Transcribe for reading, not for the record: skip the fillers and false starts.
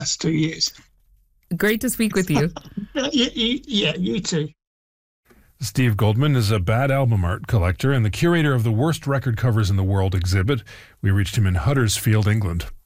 That's 2 years. Great to speak with you. Yeah, you too. Steve Goldman is a bad album art collector and the curator of the worst record covers in the world exhibit. We reached him in Huddersfield, England.